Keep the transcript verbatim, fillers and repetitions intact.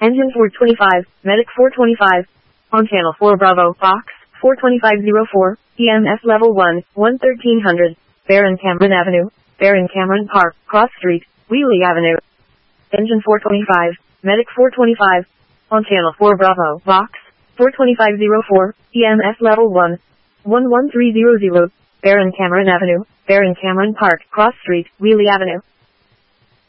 Engine four twenty-five, Medic four twenty-five. On channel four Bravo, Fox, four twenty-five oh four, E M S level one, one thirteen hundred, Baron Cameron Avenue, Baron Cameron Park, Cross Street, Wheelie Avenue. Engine four twenty-five, Medic four twenty-five. On channel four Bravo, Fox, four twenty-five oh four, E M S level one, one one three hundred, Baron Cameron Avenue, Baron Cameron Park, Cross Street, Wheelie Avenue.